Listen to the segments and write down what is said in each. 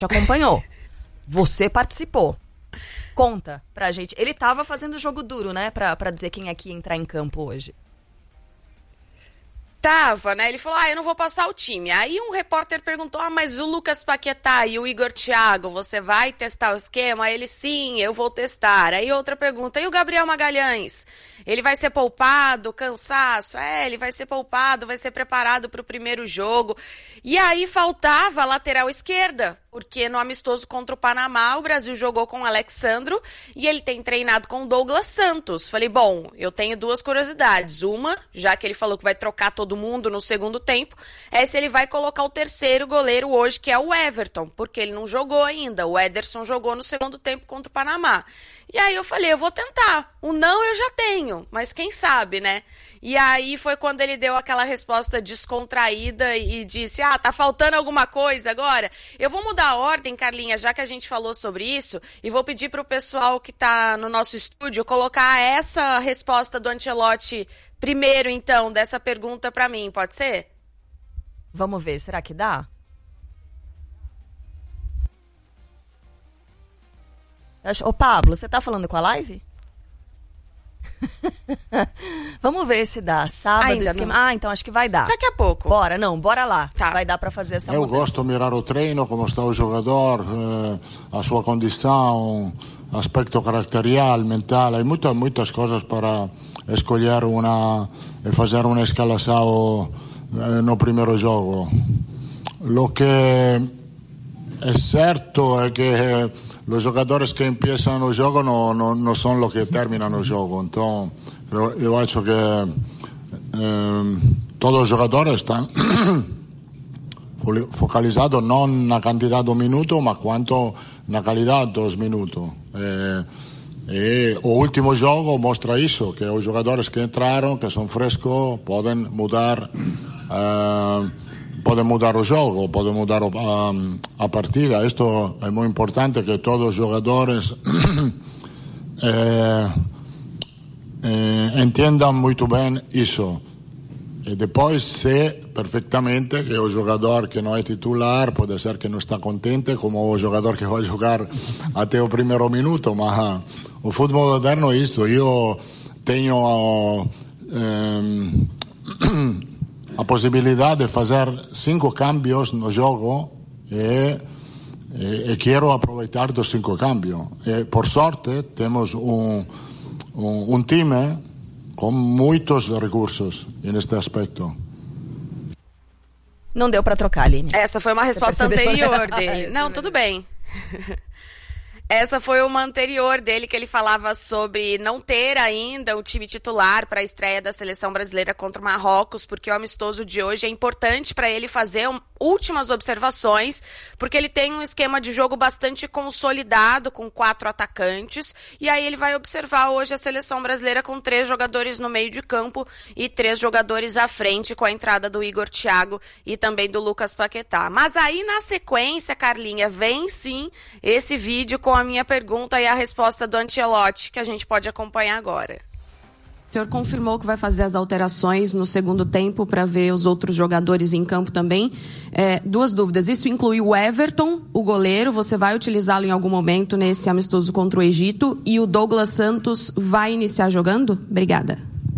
acompanhou. Você participou. Conta pra gente. Ele tava fazendo jogo duro, né? Pra dizer quem é que ia entrar em campo hoje. Tava, né? Ele falou, eu não vou passar o time. Aí um repórter perguntou, mas o Lucas Paquetá e o Igor Thiago, você vai testar o esquema? Aí ele, sim, eu vou testar. Aí outra pergunta, e o Gabriel Magalhães? Ele vai ser poupado, cansaço? Ele vai ser poupado, vai ser preparado para o primeiro jogo. E aí faltava a lateral esquerda, porque no amistoso contra o Panamá, o Brasil jogou com o Alexandro e ele tem treinado com o Douglas Santos. Falei, bom, eu tenho duas curiosidades. Uma, já que ele falou que vai trocar todo mundo no segundo tempo, é se ele vai colocar o terceiro goleiro hoje, que é o Everton, porque ele não jogou ainda. O Ederson jogou no segundo tempo contra o Panamá. E aí eu falei, eu vou tentar. O não eu já tenho, mas quem sabe, né? E aí foi quando ele deu aquela resposta descontraída e disse, tá faltando alguma coisa agora? Eu vou mudar a ordem, Carlinha, já que a gente falou sobre isso, e vou pedir para o pessoal que está no nosso estúdio colocar essa resposta do Ancelotti primeiro, então, dessa pergunta para mim, pode ser? Vamos ver, será que dá? Ô, Pablo, você tá falando com a live? Vamos ver se dá. Sábado, ainda esquema... não. então acho que vai dar. Daqui a pouco. Bora lá. Tá. Vai dar para fazer essa Eu mudança. gosto de mirar o treino, como está o jogador, a sua condição, aspecto caracterial, mental. Há muitas coisas para escolher e fazer uma escalação no primeiro jogo. O que é certo é que os jogadores que começam o jogo não são os que terminam o jogo. Então, eu acho que todos os jogadores estão focalizados não na quantidade de minutos, mas quanto na qualidade dos minutos. E o último jogo mostra isso, que os jogadores que entraram, que são frescos, podem mudar o jogo, podem mudar a partida. Isto é muito importante, que todos os jogadores entendam muito bem isso. E depois sei perfeitamente que o jogador que não é titular pode ser que não está contente, como o jogador que vai jogar até o primeiro minuto, mas o futebol moderno é isso. Eu tenho a possibilidade de fazer 5 cambios no jogo e quero aproveitar dos 5 cambios. E, por sorte, temos um time com muitos recursos neste aspecto. Não deu para trocar, Aline. Essa foi uma resposta anterior dele. Não, tudo bem. Essa foi uma anterior dele, que ele falava sobre não ter ainda o time titular para a estreia da seleção brasileira contra o Marrocos, porque o amistoso de hoje é importante para ele fazer últimas observações, porque ele tem um esquema de jogo bastante consolidado, com 4 atacantes, e aí ele vai observar hoje a seleção brasileira com 3 jogadores no meio de campo e 3 jogadores à frente, com a entrada do Igor Thiago e também do Lucas Paquetá. Mas aí, na sequência, Carlinha, vem sim esse vídeo com a minha pergunta e a resposta do Ancelotti, que a gente pode acompanhar agora. O senhor confirmou que vai fazer as alterações no segundo tempo para ver os outros jogadores em campo também. 2 dúvidas. Isso inclui o Everton, o goleiro, você vai utilizá-lo em algum momento nesse amistoso contra o Egito, e o Douglas Santos vai iniciar jogando? Obrigada.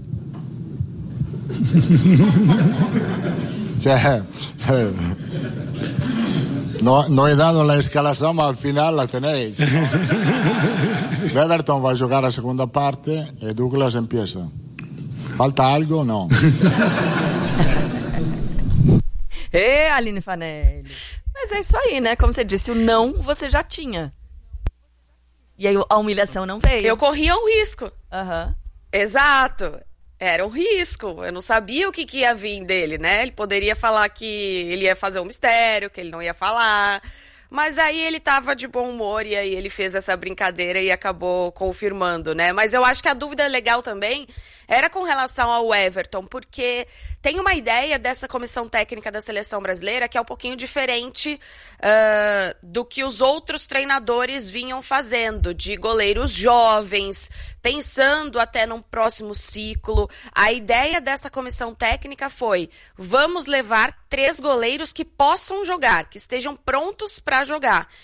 No he dado la escalación, mas al final la tenéis. Everton vai jogar a segunda parte e Douglas empieza. Falta algo? Não. Aline Fanelli. Mas é isso aí, né? Como você disse, o não você já tinha. E aí a humilhação não veio. Eu corria um risco. Aham. Exato. Era um risco. Eu não sabia o que ia vir dele, né? Ele poderia falar que ele ia fazer um mistério, que ele não ia falar. Mas aí ele tava de bom humor e aí ele fez essa brincadeira e acabou confirmando, né? Mas eu acho que a dúvida legal também era com relação ao Everton, porque tem uma ideia dessa comissão técnica da seleção brasileira que é um pouquinho diferente do que os outros treinadores vinham fazendo, de goleiros jovens, pensando até num próximo ciclo. A ideia dessa comissão técnica foi: vamos levar 3 goleiros que possam jogar, que estejam prontos para jogar.